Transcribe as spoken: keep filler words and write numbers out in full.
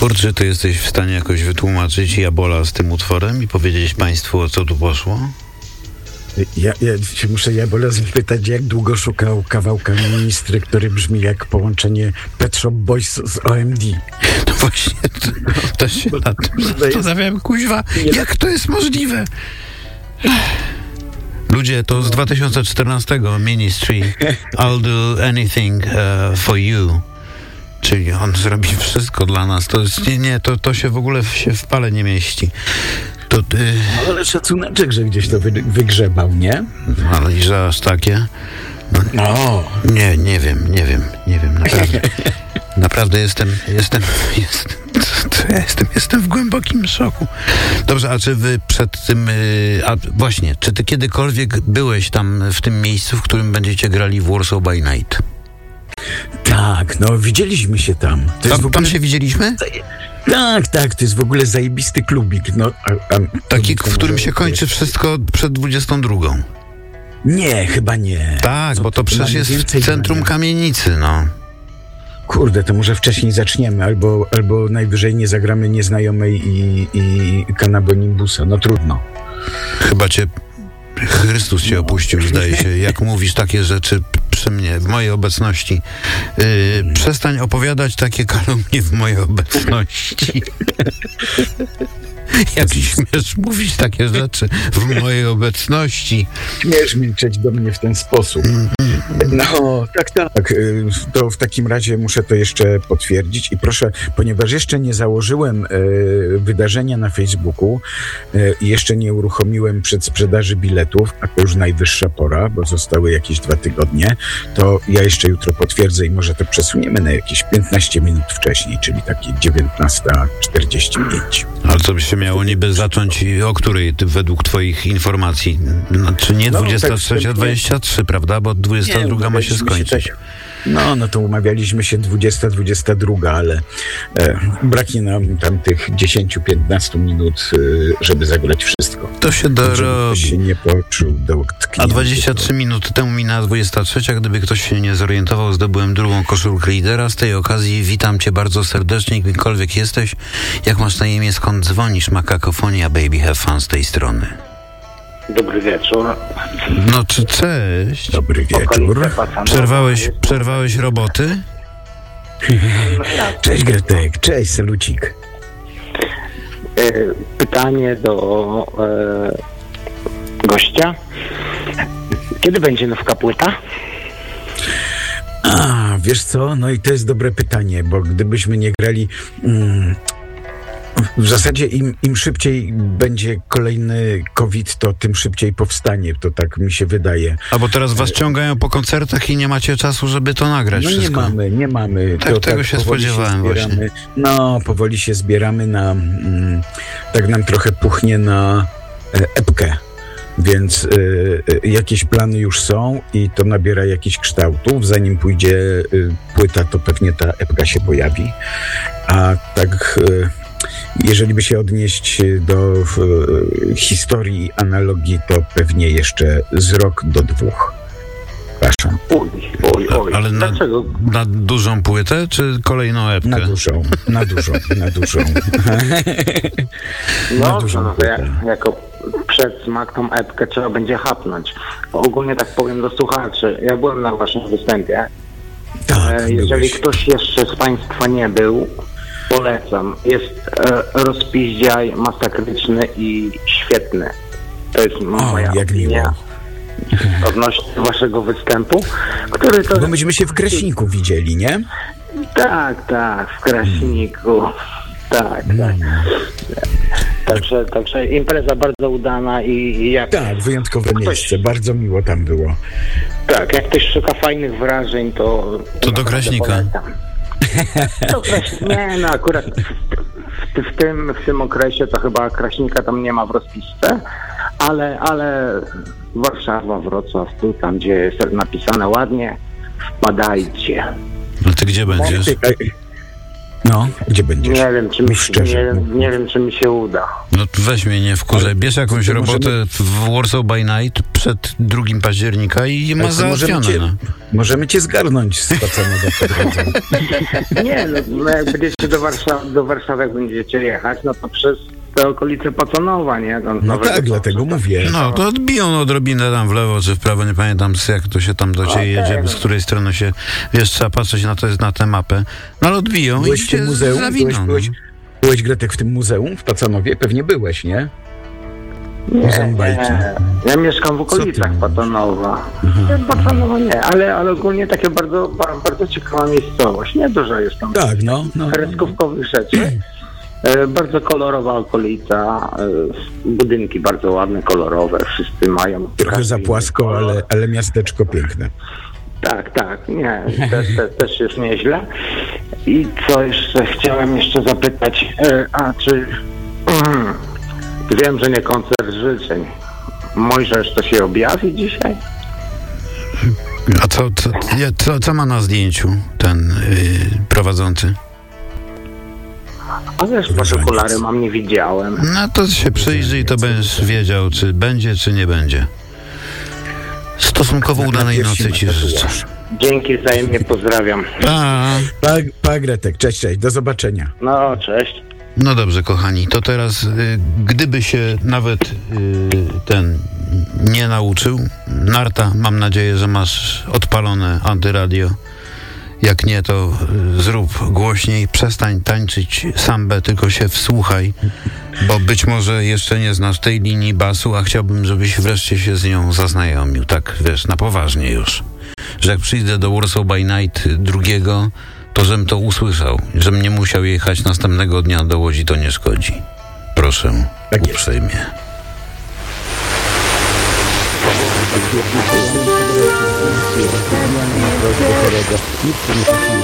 utwór, czy ty jesteś w stanie jakoś wytłumaczyć Jabola z tym utworem i powiedzieć państwu, o co tu poszło? Ja, ja się muszę Jabola zapytać, jak długo szukał kawałka ministry, który brzmi jak połączenie Pet Shop Boys z O M D. No właśnie, to, to się nad tym zastanawiam, kuźwa, jak to jest możliwe? Ludzie, to z dwa tysiące czternastego Ministry, I'll do anything uh, for you. Czyli on zrobi wszystko dla nas. To jest, nie, nie, to, to się w ogóle się w pale nie mieści. To, yy, no, ale szacuneczek, że gdzieś to wy, wygrzebał, nie? Ale i że aż takie? No, no. Nie, nie wiem, nie wiem, nie wiem, naprawdę. Naprawdę jestem, jestem, jestem, to ja jestem, jestem w głębokim szoku. Dobrze, a czy wy przed tym, yy, a właśnie, czy ty kiedykolwiek byłeś tam w tym miejscu, w którym będziecie grali w Warsaw by Night? Tak, no widzieliśmy się tam. To tam, jest w ogóle... tam się widzieliśmy? Tak, tak, to jest w ogóle zajebisty klubik. No, a, a, Taki, w którym się kończy wszystko przed dwudziestą drugą. Nie, chyba nie. Tak, no, bo to przecież jest w centrum grania. Kamienicy, no. Kurde, to może wcześniej zaczniemy, albo, albo najwyżej nie zagramy Nieznajomej i, i Kanabonimbusa. No trudno. Chyba cię Chrystus cię opuścił, zdaje się. Jak mówisz takie rzeczy przy mnie, w mojej obecności. Yy, przestań opowiadać takie kalumnie w mojej obecności. Jak śmiesz mówić takie rzeczy w mojej obecności. Śmiesz milczeć do mnie w ten sposób. No, tak, tak. To w takim razie muszę to jeszcze potwierdzić i proszę, ponieważ jeszcze nie założyłem e, wydarzenia na Facebooku i e, jeszcze nie uruchomiłem przedsprzedaży biletów, a to już najwyższa pora, bo zostały jakieś dwa tygodnie, to ja jeszcze jutro potwierdzę i może to przesuniemy na jakieś piętnaście minut wcześniej, czyli takie dziewiętnasta czterdzieści pięć. Ale co by się miało niby zacząć, o której według twoich informacji? Znaczy nie dwudziesta trzecia, dwadzieścia trzy, prawda? Bo dwudziesta druga ma się skończyć. Się tak, no, no to umawialiśmy się dwudziesta dwudziesta druga, ale e, braknie nam tam tych dziesięć piętnaście minut, e, żeby zagrać wszystko. To się dorobi. Żeby się nie poczuł do A dwadzieścia trzy minuty temu minęła dwudziesta trzecia. Gdyby ktoś się nie zorientował, zdobyłem drugą koszulkę lidera. Z tej okazji witam cię bardzo serdecznie, gdziekolwiek jesteś. Jak masz na imię, skąd dzwonisz? Ma Kakofonia, baby, have fun z tej strony. Dobry wieczór. No czy cześć. Dobry wieczór. Przerwałeś, przerwałeś roboty? Cześć Gretek, cześć Selucik. Pytanie do e, gościa. Kiedy będzie nowka płyta? A, wiesz co? No i to jest dobre pytanie, bo gdybyśmy nie grali... Mm, w zasadzie im, im szybciej będzie kolejny COVID, to tym szybciej powstanie. To tak mi się wydaje. A bo teraz was ciągają po koncertach i nie macie czasu, żeby to nagrać no wszystko. nie mamy, nie mamy. Tak, to tego tak się spodziewałem się właśnie. No, powoli się zbieramy na... Mm, tak nam trochę puchnie na e, epkę. Więc y, y, jakieś plany już są i to nabiera jakichś kształtów. Zanim pójdzie y, płyta, to pewnie ta epka się pojawi. A tak... Y, Jeżeli by się odnieść do e, historii analogii, to pewnie jeszcze z rok do dwóch. Przepraszam. Oj, oj, oj. Ale na, na dużą płytę, czy kolejną epkę? Na dużą, na dużą, na dużą. No, na dużą no to jak, jako przedsmak tą epkę trzeba będzie chapnąć. Ogólnie tak powiem do słuchaczy. Ja byłem na waszym występie. Tak, e, jeżeli byłeś. ktoś jeszcze z państwa nie był, polecam. Jest e, rozpiździaj masakryczny i świetny. To jest O, moja jak opinia miło. odnośnie waszego występu, który to... Bo myśmy się w Kraśniku widzieli, nie? Tak, tak, w Kraśniku. Tak, tak. Także, także impreza bardzo udana i, i jak... Tak, wyjątkowe ktoś, miejsce. Bardzo miło tam było. Tak, jak ktoś szuka fajnych wrażeń, to... To do Kraśnika. Polecam. To Kraś- nie, no akurat w, w, w, tym, w tym okresie to chyba Kraśnika tam nie ma w rozpisce, ale, ale Warszawa, Wrocław, tu tam, gdzie jest napisane ładnie, wpadajcie. No ty gdzie będziesz? No, gdzie będziesz? Nie wiem, czy mi Mów się, szczerze. nie, nie wiem, czy mi się uda. No to weź mnie nie wkurzaj. Bierz jakąś to robotę możemy- w Warsaw by Night przed drugim października i masz Ale to możemy załatwione. cię, No. możemy cię zgarnąć z Paconowa po drodze. Nie, no, no jak będziecie do Warszawy, do Warszawy jak będziecie jechać, no to przez te okolice Paconowa, nie? No, No Nowego tak, dlatego Sącza. mówię. No, to odbiją odrobinę tam w lewo czy w prawo, nie pamiętam jak to się tam do ciebie Okej, jedzie, no. z której strony się, wiesz, trzeba patrzeć na, to, na tę mapę. No ale odbiją Byłeś i w cię tym muzeum? zawiną. Byłeś, byłeś, byłeś, Gretek, w tym muzeum w Pacanowie? Pewnie byłeś, nie? Nie, Muzeum bajki. nie. Ja mieszkam w okolicach mówisz? Pacanowa. Pacanowa nie, ale, ale ogólnie takie bardzo, ba- bardzo ciekawa miejscowość. Nie dużo jest tam Tak, no. no, no. kreskówkowych rzeczy. E, Bardzo kolorowa okolica, e, budynki bardzo ładne, kolorowe, wszyscy mają. Trochę każdy za inny płasko, kolor. ale, ale miasteczko piękne. Tak, tak, nie, też, też, też jest nieźle. I co jeszcze chciałem jeszcze zapytać, e, a czy mm, wiem, że nie koncert życzeń. Mojżesz to się objawi dzisiaj? A co, co, ja- co, co ma na zdjęciu ten yy, prowadzący? A wiesz, pod Różaniec. okulary mam, nie widziałem. No to się przyjrzyj i to będziesz wiedział, czy będzie, czy nie będzie. Stosunkowo Na- na udanej piersi nocy ma ci tatuaż. życzę. Dzięki, wzajemnie pozdrawiam. Pa. Pa, pa Gretek, cześć, cześć, do zobaczenia. No, cześć. No dobrze, kochani, to teraz, y, gdyby się nawet y, ten nie nauczył, Narta, mam nadzieję, że masz odpalone antyradio. Jak nie, to y, zrób głośniej, przestań tańczyć sambę, tylko się wsłuchaj, bo być może jeszcze nie znasz tej linii basu, a chciałbym, żebyś wreszcie się z nią zaznajomił, tak, wiesz, na poważnie już. Że jak przyjdę do Warsaw by Night drugiego, to żem to usłyszał, żem nie musiał jechać następnego dnia do Łodzi, to nie szkodzi. Proszę, Tak jest. uprzejmie. Nic nie